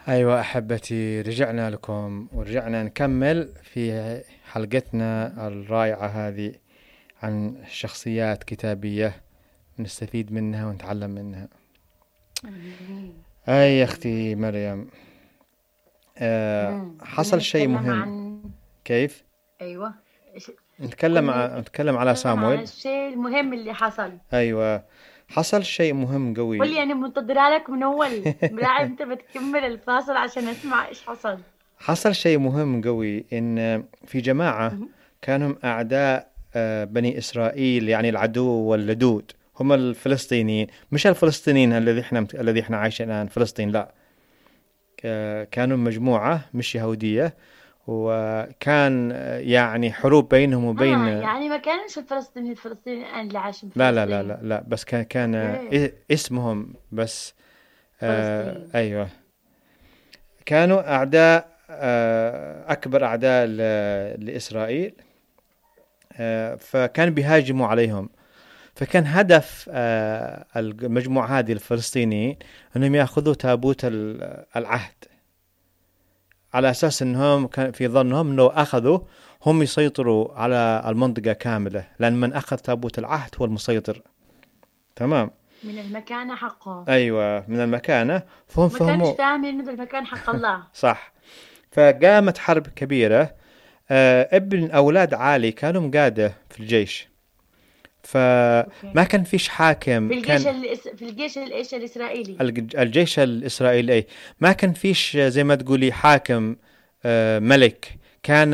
أيوة أحبتي، رجعنا لكم ورجعنا نكمل في حلقتنا الرائعة هذه عن شخصيات كتابية نستفيد منها ونتعلم منها. جميل. أي يا أختي مريم، كنا حصل شيء نتكلم مهم. عن. كيف؟ أيوة. نتكلم كنا نتكلم على نتكلم عن صامويل. الشيء المهم اللي حصل. أيوة، حصل شيء مهم قول قوي. لي، أنا منتظرة لك من أول بلا أنت بتكمل الفاصل عشان أسمع إيش حصل. حصل شيء مهم قوي، إن في جماعة مهم. كانوا أعداء بني إسرائيل، يعني العدو واللدود هم الفلسطينيين، مش الفلسطينيين الذي احنا عايشين الآن فلسطين، لا. كانوا مجموعة مش يهودية، وكان يعني حروب بينهم وبين. يعني ما كانش الفلسطينيين الآن اللي عايشين لا لا لا لا بفلسطين. لا، بس كان أوكي. اسمهم بس. فلسطين. أيوة، كانوا أعداء، أكبر أعداء لإسرائيل. فكان بيهاجموا عليهم. فكان هدف المجموعة هذه الفلسطينيين أنهم يأخذوا تابوت العهد، على أساس أنهم كان في ظنهم أنه أخذوا هم يسيطروا على المنطقة كاملة، لأن من أخذ تابوت العهد هو المسيطر. تمام. من المكانة حقه. أيوة، من المكانة. فهم ما كانش فهموا. فاهمين إنه المكان حق الله. صح. فقامت حرب كبيرة. ابن أولاد عالي كانوا مقادة في الجيش، أوكي. فما كان فيش حاكم. كان في الجيش الإيش الإسرائيلي. الجيش الإسرائيلي ما كان فيش زي ما تقولي حاكم، ملك. كان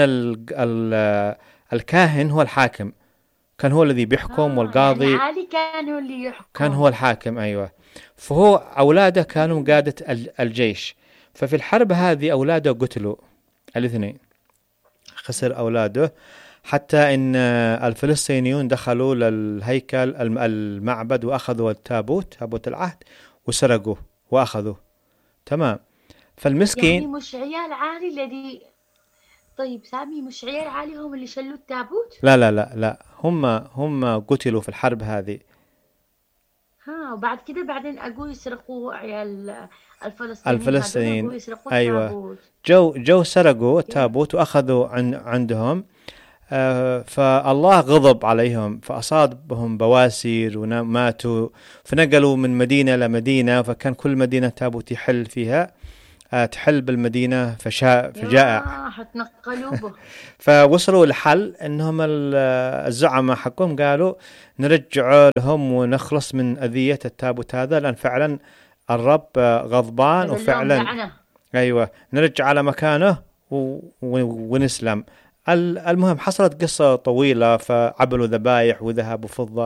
الكاهن هو الحاكم، كان هو الذي بيحكم، يعني والقاضي عالي كانوا اللي كان هو يحكم. الحاكم. أيوة. فهو أولاده كانوا قادة الجيش. ففي الحرب هذه أولاده قتلوا الاثنين، خسر أولاده. حتى إن الفلسطينيون دخلوا للهيكل المعبد وأخذوا التابوت، تابوت العهد، وسرقوه وأخذوه. تمام. يعني فالمسكين. مش عيال عالي الذي. طيب سامي، مش عيال عالي هم اللي شلوا التابوت. لا لا لا لا، هم قتلوا في الحرب هذه. ها، وبعد كده بعدين أجوا يسرقوا عيال الفلسطينيين هذول، أجوا الفلسطينيين. يسرقوا أيوة، التابوت. جو سرقوا اوكي. التابوت وأخذوا عندهم. فالله غضب عليهم، فأصابهم بواسير وماتوا. فنقلوا من مدينة لمدينة، فكان كل مدينة تابوت يحل فيها، تحل بالمدينة فجاء. يا حتنقلوا به. فوصلوا لحل انهم الزعماء حقهم قالوا نرجع لهم ونخلص من اذية التابوت هذا، لان فعلا الرب غضبان نزل لهم وفعلا. لعنة. ايوه، نرجع على مكانه ونسلم. المهم حصلت قصة طويلة، فعبلوا ذبايح وذهب وفضة.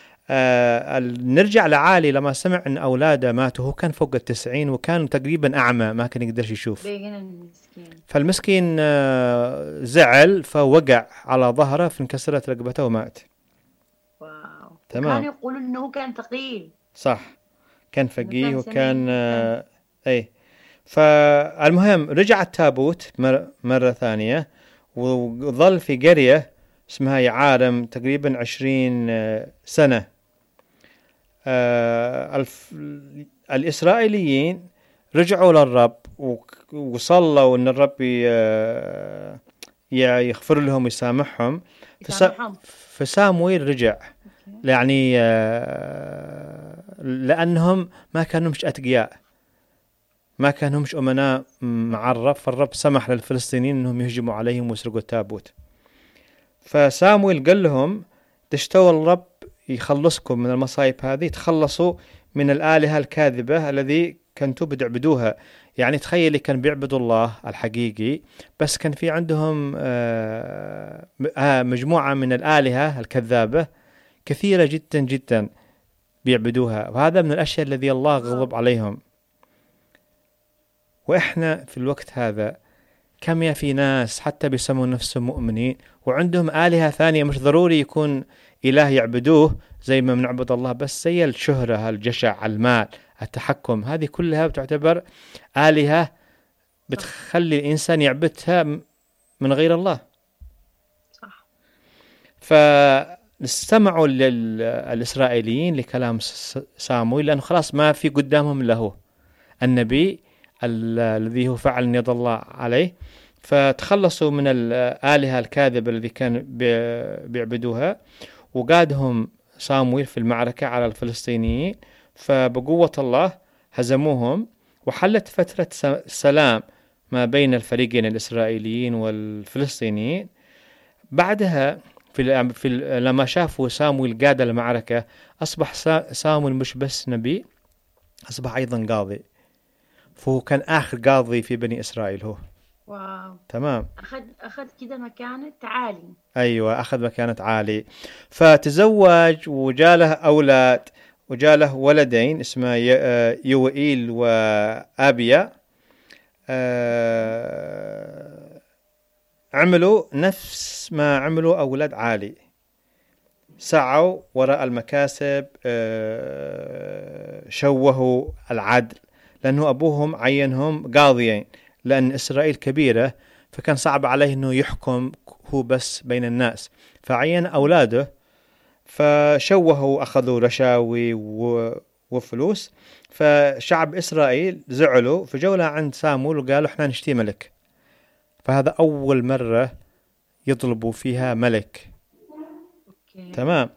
نرجع لعالي لما سمع ان اولاده ماتوا، هو كان فوق 90 وكان تقريبا اعمى، ما كان يقدرش يشوف. بيجن المسكين. فالمسكين زعل، فوقع على ظهره، فانكسرت رقبته ومات. واو، تمام. وكانوا يقولوا إنه كان ثقيل. صح. كان إنه فقيه كان وكان سمين كان. اي. فالمهم رجع التابوت مرة ثانية، وظل في قرية اسمها يعارم تقريبا 20 سنة. الإسرائيليين رجعوا للرب وصلوا إن الرب يغفر لهم ويسامحهم. يسامحهم. فسامويل رجع، اوكي. يعني لأنهم ما كانوا مش أتقياء، ما كانوا مش أمناء مع الرب، فالرب سمح للفلسطينيين أنهم يهجموا عليهم ويسرقوا التابوت. فسامويل قال لهم تشتوا الرب يخلصكم من المصايب هذه، تخلصوا من الآلهة الكاذبة الذي كنتوا بتعبدوها. يعني تخيلي، كان بيعبدوا الله الحقيقي، بس كان في عندهم مجموعة من الآلهة الكذابة كثيرة جدا جدا بيعبدوها، وهذا من الأشياء الذي الله غضب عليهم. وإحنا في الوقت هذا كم يا في ناس حتى بيسموا نفسهم مؤمنين وعندهم آلهة ثانية، مش ضروري يكون إله يعبدوه زي ما بنعبد الله، بس زي الشهرة، الجشع، المال، التحكم، هذه كلها بتعتبر آلهة صح. بتخلي الإنسان يعبدها من غير الله. صح. فاستمعوا الإسرائيليين لكلام سامويل، لأنه خلاص ما في قدامهم إلا هو النبي الذي هو فعل يد الله عليه، فتخلصوا من الآلهة الكاذبة الذي كانوا بيعبدوها، وقادهم صامويل في المعركة على الفلسطينيين، فبقوة الله هزموهم، وحلت فترة سلام ما بين الفريقين الإسرائيليين والفلسطينيين. بعدها لما شافوا صامويل قاد المعركة، أصبح صامويل مش بس نبي، أصبح أيضا قاضي، فهو كان آخر قاضي في بني إسرائيل هو. واو. تمام. أخذ كده مكانة عالي. أيوة، أخذ مكانة عالي. فتزوج وجاله أولاد، وجاله ولدين اسمه يوئيل وآبيا. عملوا نفس ما عملوا أولاد عالي، سعوا وراء المكاسب، شوهوا العدل، لأنه أبوهم عينهم قاضيين، لأن إسرائيل كبيرة فكان صعب عليه أنه يحكم هو بس بين الناس، فعين أولاده، فشوهوا، أخذوا رشاوي وفلوس. فشعب إسرائيل زعلوا، فجولة عند صامويل وقالوا إحنا نشتي ملك. فهذا أول مرة يطلبوا فيها ملك. أوكي. تمام.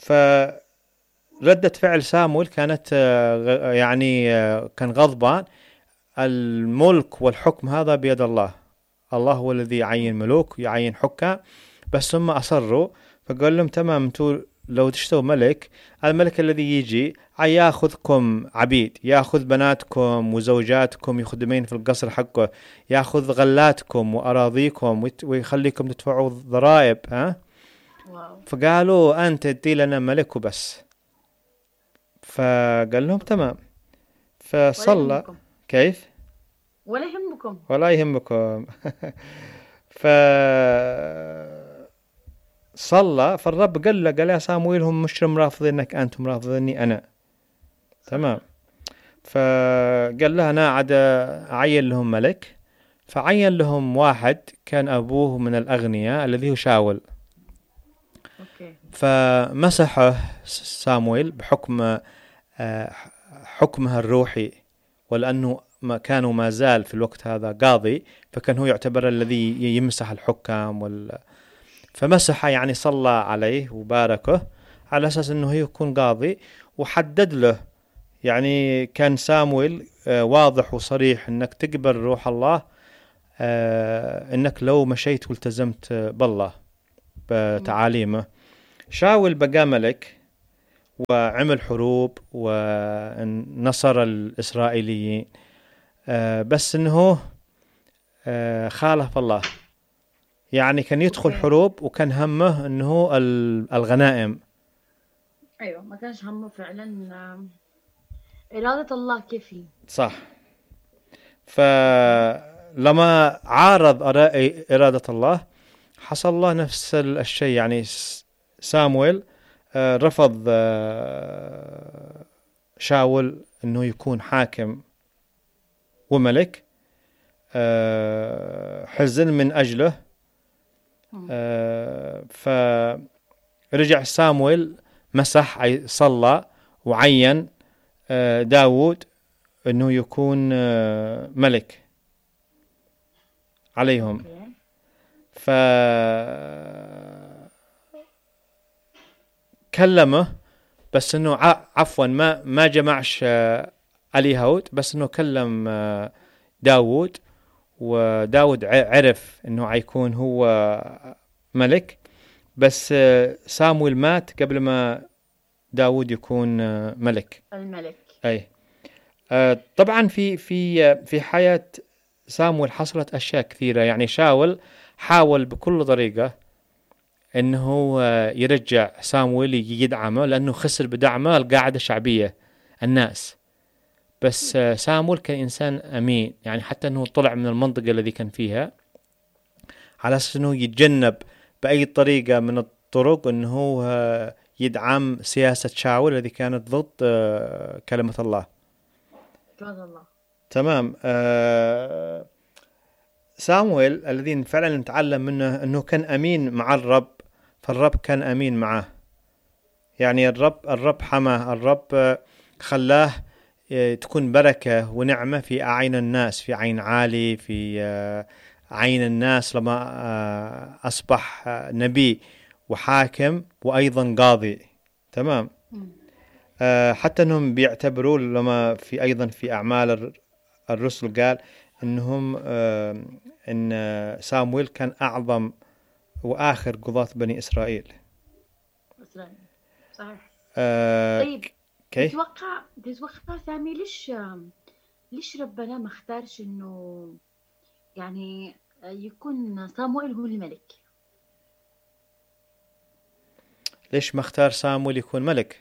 فردة فعل صامويل كانت يعني كان غضبان. الملك والحكم هذا بيد الله، الله هو الذي يعين ملوك ويعين حكام، بس هم أصروا، فقال لهم تمام، انتوا لو تشتوا ملك، الملك الذي يجي ياخذكم عبيد، ياخذ بناتكم وزوجاتكم يخدمين في القصر حقه، ياخذ غلاتكم وأراضيكم ويخليكم تدفعوا ضرائب. واو. فقالوا أنت ادي لنا ملك وبس. فقال لهم تمام. ولا فصلى. يهمكم. كيف؟ ولا يهمكم. ولا يهمكم. صلى، فالرب قال له، قال يا صامويل هم مش مرافضينك أنت، مرافضيني أنا. تمام. فقال له أنا عاد أعين لهم ملك، فعين لهم واحد كان أبوه من الأغنياء الذي هو شاول. أوكي. فمسحه صامويل بحكم حكمه الروحي، ولأنه كانوا ما زال في الوقت هذا قاضي، فكان هو يعتبر الذي يمسح الحكام فمسح، يعني صلى عليه وباركه على أساس أنه يكون قاضي، وحدد له، يعني كان صامويل واضح وصريح أنك تقبل روح الله، أنك لو مشيت والتزمت بالله بتعاليمه. شاول بقى ملك وعمل حروب ونصر الإسرائيليين، بس أنه خالف الله، يعني كان يدخل أوكي. حروب وكان همه أنه الغنائم. أيوة، ما كانش همه فعلا إرادة الله كيفي. صح. فلما عارض إرادة الله حصل الله نفس الشيء، يعني صامويل رفض شاول أنه يكون حاكم وملك، حزن من أجله. فرجع صامويل مسح، صلى وعين داود أنه يكون ملك عليهم. فكلمه، بس أنه عفوا ما جمعش أليهود، بس أنه كلم داود، وداود عرف أنه عيكون هو ملك، بس صامويل مات قبل ما داود يكون ملك. الملك. أي. طبعا في حياة صامويل حصلت أشياء كثيرة، يعني شاول حاول بكل طريقة أنه يرجع صامويل يدعمه، لأنه خسر بدعمه القاعدة الشعبية الناس، بس صامويل كان إنسان أمين، يعني حتى أنه طلع من المنطقة الذي كان فيها على أساس أنه يتجنب بأي طريقة من الطرق أنه يدعم سياسة شاول الذي كانت ضد كلمة الله. تمام. صامويل الذي فعلا نتعلم منه أنه كان أمين مع الرب، فالرب كان أمين معه، يعني الرب حماه، الرب خلاه تكون بركة ونعمة في أعين الناس، في عين عالي، في عين الناس لما أصبح نبي وحاكم وأيضا قاضي. تمام. حتى أنهم بيعتبروا لما في أيضا في أعمال الرسل قال أنهم أن سامويل كان أعظم وآخر قضاة بني إسرائيل. صحيح. طيب تتوقع سامي ليش ربنا ما اختارش إنه يعني يكون صامويل هو الملك؟ ليش ما اختار صامويل يكون ملك؟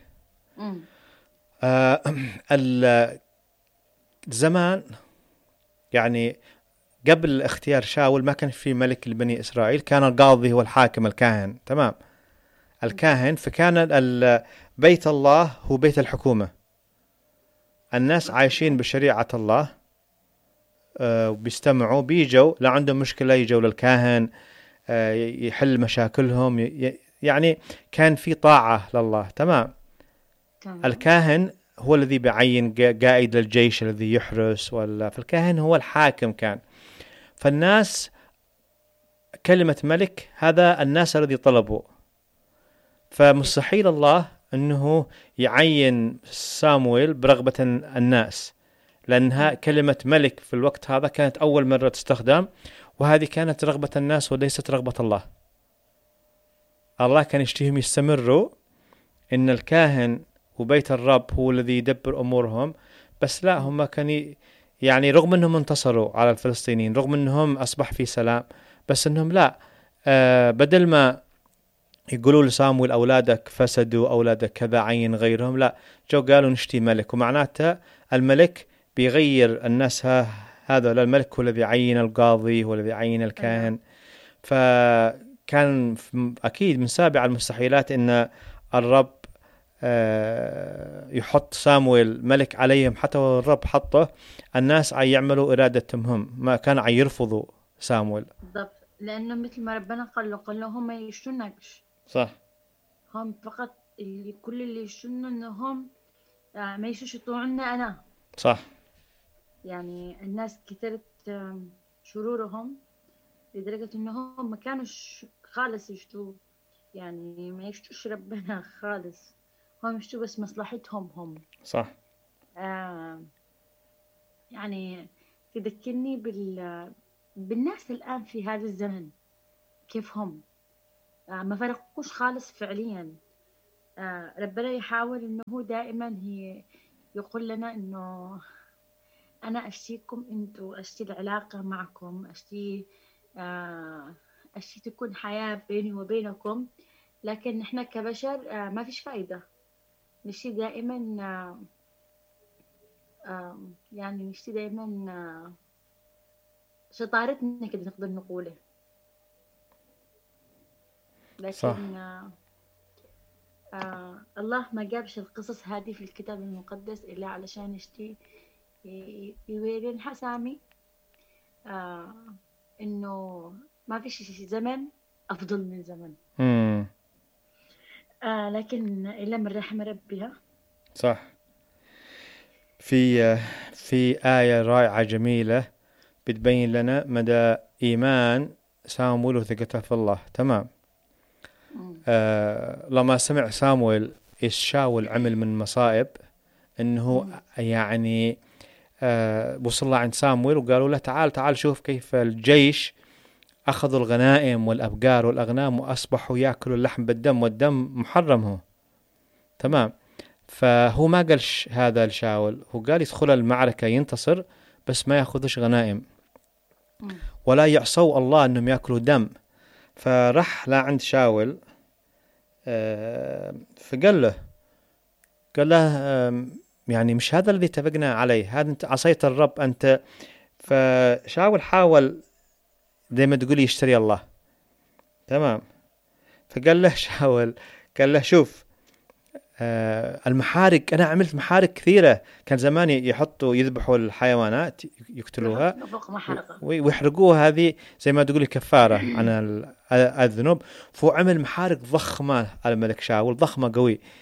الزمان يعني قبل اختيار شاول ما كان في ملك لبني إسرائيل، كان القاضي هو الحاكم الكاهن. تمام. الكاهن، فكان بيت الله هو بيت الحكومة، الناس عايشين بشريعة الله وبيستمعوا، بيجوا لا عندهم مشكلة يجوا للكاهن يحل مشاكلهم، يعني كان في طاعة لله. تمام. الكاهن هو الذي بيعين قائد للجيش الذي يحرس، فالكاهن هو الحاكم كان. فالناس كلمة ملك هذا الناس الذي طلبوا، فمستحيل الله أنه يعين سامويل برغبة الناس، لأنها كلمة ملك في الوقت هذا كانت أول مرة تستخدم، وهذه كانت رغبة الناس وليست رغبة الله. الله كان يشتيهم يستمروا إن الكاهن وبيت الرب هو الذي يدبر أمورهم، بس لا، هم كانوا يعني رغم أنهم انتصروا على الفلسطينيين، رغم أنهم أصبح في سلام، بس أنهم لا، بدل ما يقولوا لسامويل أولادك فسدوا، أولادك كذا، عين غيرهم، لا، جو قالوا نشتي ملك، ومعناته الملك بيغير الناس. هذا الملك هو الذي عين القاضي، هو الذي عين الكاهن. فكان أكيد من سابع المستحيلات أن الرب يحط سامويل ملك عليهم، حتى الرب حطه الناس يعملوا إرادتهم هم، ما كانوا يرفضوا سامويل. بالضبط، لأنه مثل ما ربنا قال له هم يشتونكش. صح. هم فقط كل اللي يشتونه إنهم ما يشوش يطوعنا أنا. صح. يعني الناس كثرت شرورهم لدرجة إنهم ما كانوش خالص يشتوا، يعني ما يشتوش ربنا خالص، هم يشتوا بس مصلحتهم هم. صح. يعني تذكرني بالناس الآن في هذا الزمن، كيف هم ما فرقوش خالص فعليا. ربنا يحاول إنه هو دائما يقول لنا إنه أنا أشتيكم أنتوا، أشتي العلاقة معكم، أشتي تكون حياة بيني وبينكم، لكن إحنا كبشر ما فيش فايدة. نشتي دائما يعني نشتي دائما شطارتنا كده نقدر نقوله، لكن صح. الله ما جابش القصص هذه في الكتاب المقدس إلا علشان يشتي يورين حسامي إنه ما فيش زمن أفضل من زمن. لكن إلا من رحم ربها. صح. في آية رائعة جميلة بتبين لنا مدى إيمان سامويل وثقته في الله. تمام. لما سمع سامويل إيش شاول عمل من مصائب، إنه يعني وصل الله عند سامويل وقالوا له تعال شوف كيف الجيش أخذوا الغنائم والأبقار والأغنام وأصبحوا يأكلوا اللحم بالدم، والدم محرم هو. تمام. فهو ما قالش هذا لشاول، هو قال يدخل المعركة ينتصر بس ما يأخذش غنائم ولا يعصوا الله أنهم يأكلوا دم. فرح لا عند شاول فقال له يعني مش هذا الذي اتفقنا عليه، هذا أنت عصيت الرب أنت. فشاول حاول دائما تقول يشتري الله. تمام. فقال له شاول، قال له شوف المحارق، أنا عملت محارق كثيرة، كان زمان يحطوا يذبحوا الحيوانات يقتلوها ويحرقوها، هذه زي ما تقولي كفارة عن الذنوب. فهو عمل محارق ضخمة الملك شاول، ضخمة قوي،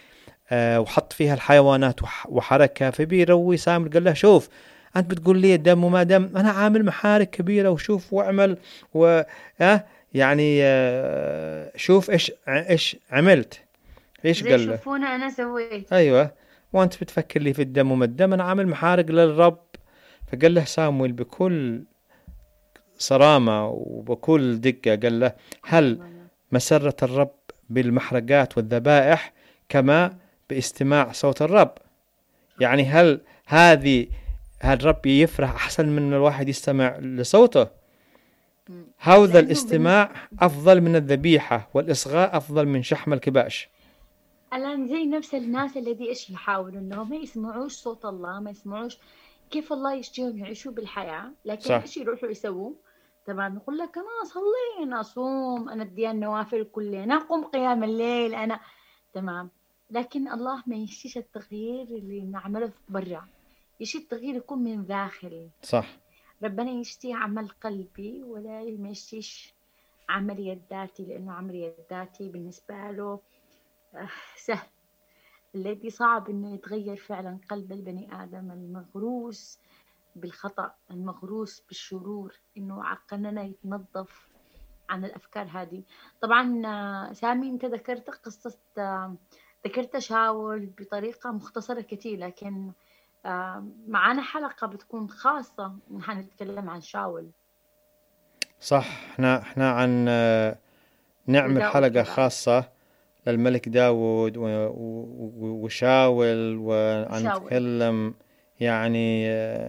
وحط فيها الحيوانات وحركة، فبيروي سامر قال له شوف أنت بتقول لي الدم وما دم، أنا عامل محارق كبيرة وشوف وأعمل و يعني شوف إيش عملت. إيش زي قال له؟ شوفونا أنا سويت. أيوة، وأنت بتفكر لي في الدم وما الدم، أنا عامل محارق للرب. فقال له سامويل بكل صرامة وبكل دقة، قال له هل مسرة الرب بالمحرقات والذبائح كما باستماع صوت الرب؟ يعني هل الرب يفرح أحسن من الواحد يستمع لصوته؟ هذا الاستماع أفضل من الذبيحة، والإصغاء أفضل من شحم الكباش. الآن زي نفس الناس الذي إيش يحاولوا إنهم ما يسمعوش صوت الله، ما يسمعوش كيف الله يشتيهم يعيشوا بالحياة، لكن صح. إيش يروحوا يسووا؟ تمام، يقول لك أنا أصلي، أنا أصوم، أنا بدي النوافل كلها، أنا أقوم قيام الليل، أنا تمام. لكن الله ما يشتيش التغيير اللي نعمله برا، يشتي التغيير يكون من داخل. صح. ربنا يشتي عمل قلبي، ولا ما يشتيش عملية ذاتي، لأنه عملية ذاتي بالنسبة له سهل. الذي صعب إنه يتغير فعلا قلب البني آدم المغروس بالخطأ، المغروس بالشرور، إنه عقلنا يتنظف عن الأفكار هذه. طبعا سامي أنت ذكرت قصة، ذكرت شاول بطريقة مختصرة كتير، لكن معانا حلقة بتكون خاصة نتكلم عن شاول. صح. احنا عن نعمل حلقة خاصة للملك داود وشاول، ونتكلم يعني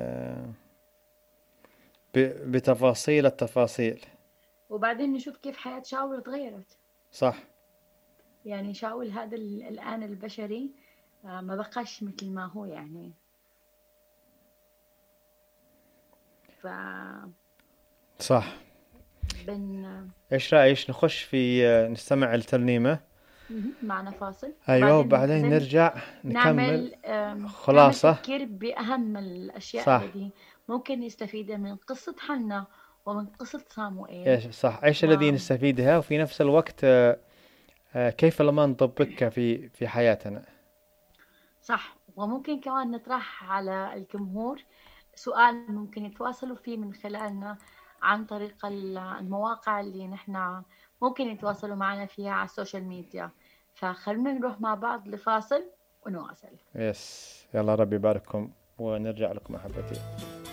بتفاصيل التفاصيل، وبعدين نشوف كيف حياة شاول تغيرت. صح. يعني شاول هذا الآن البشري ما بقاش مثل ما هو يعني. صح. ايش رأيك نخش في نستمع الترنيمة؟ معنا فاصل. ايوه، وبعدين نرجع نكمل خلاصة نفكر بأهم الأشياء التي ممكن نستفيدها من قصة حنا ومن قصة صاموئيل. صح. ايش الذي نستفيدها، وفي نفس الوقت كيف لما نطبقها في حياتنا. صح. وممكن كمان نطرح على الجمهور سؤال ممكن يتواصلوا فيه من خلالنا عن طريق المواقع اللي نحن ممكن يتواصلوا معنا فيها على السوشيال ميديا. فخلونا نروح مع بعض لفاصل ونواصل. يلا ربي يبارككم ونرجع لكم أحبتي.